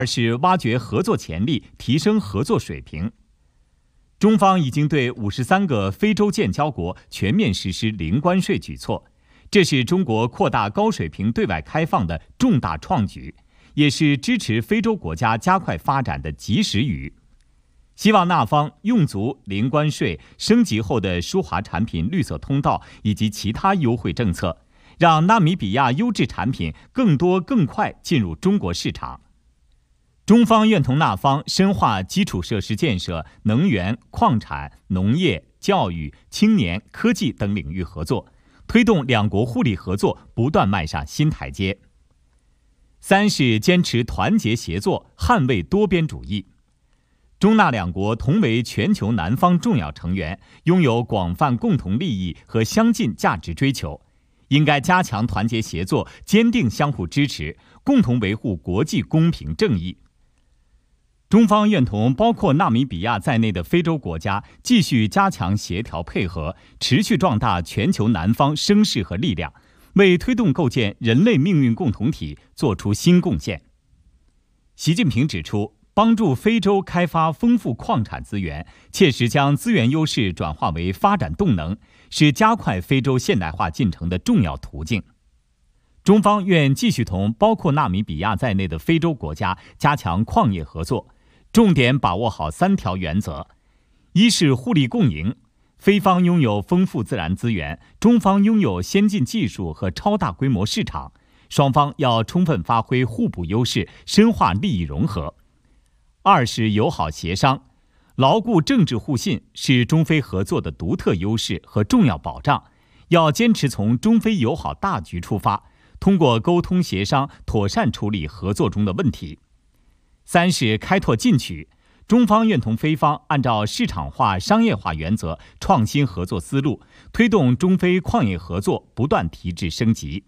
而是挖掘合作潜力，提升合作水平。中方已经对53个非洲建交国全面实施零关税举措，这是中国扩大高水平对外开放的重大创举，也是支持非洲国家加快发展的及时雨。希望那方用足零关税、升级后的输华产品绿色通道以及其他优惠政策，让纳米比亚优质产品更多更快进入中国市场。中方愿同那方深化基础设施建设、能源、矿产、农业、教育、青年、科技等领域合作，推动两国互利合作不断迈上新台阶。3是坚持团结协作，捍卫多边主义。中纳两国同为全球南方重要成员，拥有广泛共同利益和相近价值追求，应该加强团结协作，坚定相互支持，共同维护国际公平正义。中方愿同包括纳米比亚在内的非洲国家继续加强协调配合，持续壮大全球南方声势和力量，为推动构建人类命运共同体作出新贡献。习近平指出，帮助非洲开发丰富矿产资源，切实将资源优势转化为发展动能，是加快非洲现代化进程的重要途径。中方愿继续同包括纳米比亚在内的非洲国家加强矿业合作，重点把握好3条原则：一是互利共赢，非方拥有丰富自然资源，中方拥有先进技术和超大规模市场，双方要充分发挥互补优势，深化利益融合。2是友好协商，牢固政治互信是中非合作的独特优势和重要保障，要坚持从中非友好大局出发，通过沟通协商妥善处理合作中的问题。3是开拓进取，中方愿同非方按照市场化、商业化原则创新合作思路，推动中非矿业合作不断提质升级。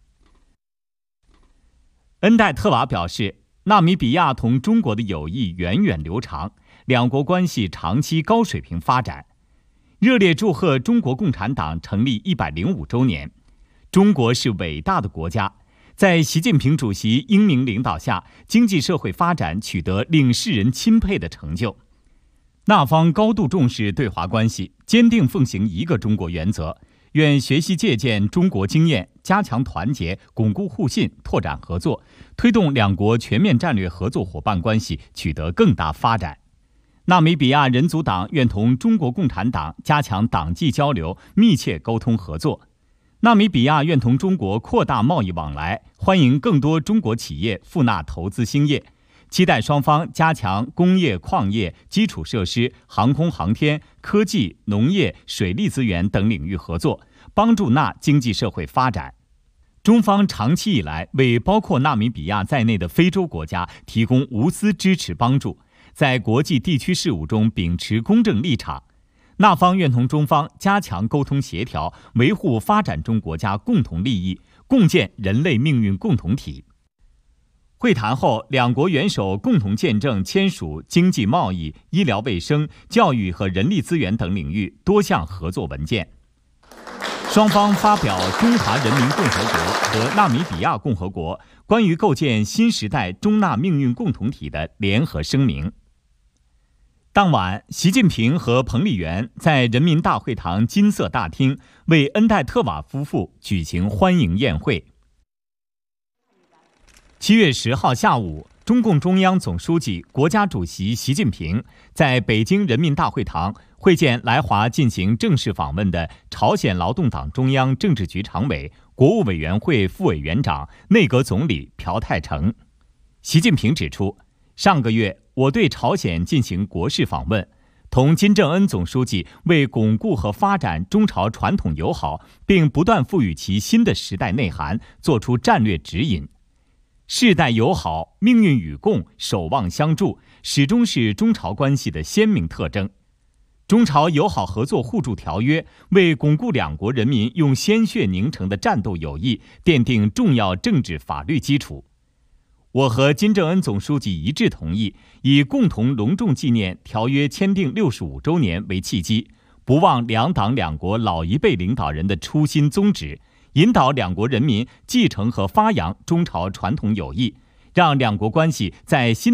恩戴特瓦表示，纳米比亚同中国的友谊源远流长，两国关系长期高水平发展。热烈祝贺中国共产党成立105周年。中国是伟大的国家，在习近平主席英明领导下，经济社会发展取得令世人钦佩的成就。那方高度重视对华关系，坚定奉行一个中国原则，愿学习借鉴中国经验，加强团结，巩固互信，拓展合作，推动两国全面战略合作伙伴关系取得更大发展。纳米比亚人族党愿同中国共产党加强党际交流，密切沟通合作。纳米比亚愿同中国扩大贸易往来，欢迎更多中国企业赴纳投资兴业，期待双方加强工业、矿业、基础设施、航空航天、科技、农业、水利资源等领域合作，帮助纳经济社会发展。中方长期以来为包括纳米比亚在内的非洲国家提供无私支持帮助，在国际地区事务中秉持公正立场。那方愿同中方加强沟通协调，维护发展中国家共同利益，共建人类命运共同体。会谈后，两国元首共同见证签署经济贸易、医疗卫生、教育和人力资源等领域多项合作文件。双方发表中华人民共和国和纳米比亚共和国关于构建新时代中纳命运共同体的联合声明。当晚，习近平和彭丽媛在人民大会堂金色大厅为恩戴特瓦夫妇举行欢迎宴会。7月10号下午，中共中央总书记、国家主席习近平在北京人民大会堂会见来华进行正式访问的朝鲜劳动党中央政治局常委、国务委员会副委员长、内阁总理朴泰成。习近平指出，上个月我对朝鲜进行国事访问，同金正恩总书记为巩固和发展中朝传统友好，并不断赋予其新的时代内涵，作出战略指引。世代友好、命运与共、守望相助，始终是中朝关系的鲜明特征。中朝友好合作互助条约为巩固两国人民用鲜血凝成的战斗友谊奠定重要政治法律基础。我和金正恩总书记一致同意，以共同隆重纪念条约签订65周年为契机，不忘两党两国老一辈领导人的初心宗旨，引导两国人民继承和发扬中朝传统友谊， 让两国关系在新